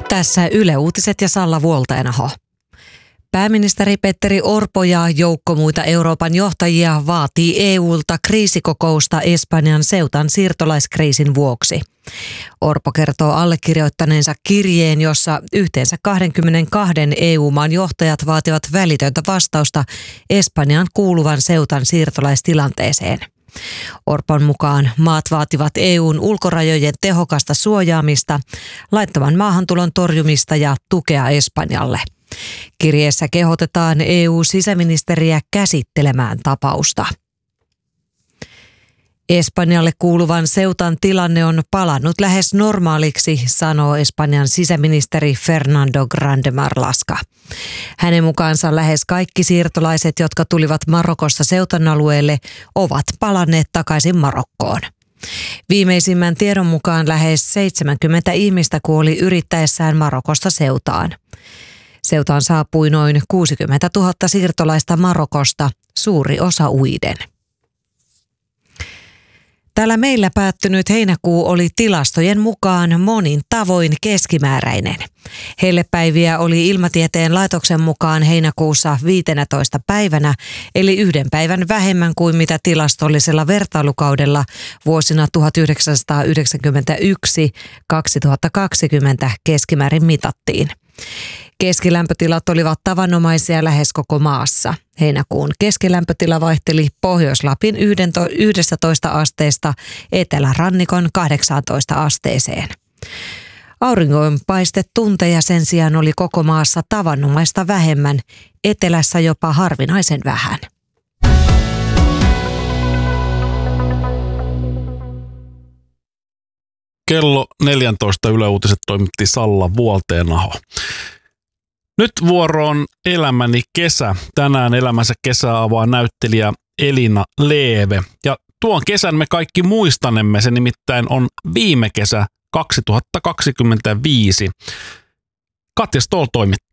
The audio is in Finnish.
Tässä Yle Uutiset ja Salla Vuoltenaho. Pääministeri Petteri Orpo ja joukko muita Euroopan johtajia vaatii EU:lta kriisikokousta Espanjan Ceutan siirtolaiskriisin vuoksi. Orpo kertoo allekirjoittaneensa kirjeen, jossa yhteensä 22 EU-maan johtajat vaativat välitöntä vastausta Espanjan kuuluvan Ceutan siirtolaistilanteeseen. Orpon mukaan maat vaativat EU:n ulkorajojen tehokasta suojaamista, laittoman maahantulon torjumista ja tukea Espanjalle. Kirjeessä kehotetaan EU-sisäministeriä käsittelemään tapausta. Espanjalle kuuluvan Ceutan tilanne on palannut lähes normaaliksi, sanoo Espanjan sisäministeri Fernando Grande Marlaska. Hänen mukaansa lähes kaikki siirtolaiset, jotka tulivat Marokosta Ceutan alueelle, ovat palanneet takaisin Marokkoon. Viimeisimmän tiedon mukaan lähes 70 ihmistä kuoli yrittäessään Marokosta Ceutaan. Ceutaan saapui noin 60 000 siirtolaista Marokosta, suuri osa uiden. Täällä meillä päättynyt heinäkuu oli tilastojen mukaan monin tavoin keskimääräinen. Hellepäiviä oli Ilmatieteen laitoksen mukaan heinäkuussa 15 päivänä, eli 1 päivän vähemmän kuin mitä tilastollisella vertailukaudella vuosina 1991-2020 keskimäärin mitattiin. Keskilämpötilat olivat tavanomaisia lähes koko maassa. Heinäkuun keskilämpötila vaihteli Pohjois-Lapin 11 asteesta Etelärannikon 18 asteeseen. Auringonpaistetunteja sen sijaan oli koko maassa tavanomaista vähemmän, etelässä jopa harvinaisen vähän. Kello 14 Yle Uutiset toimitti Salla Vuoltenaho. Nyt vuoroon Elämäni kesä. Tänään Elämänsä kesää avaa näyttelijä Elina Leeve. Ja tuon kesän me kaikki muistanemme, se nimittäin on viime kesä 2025. Katja Stoll toimitti.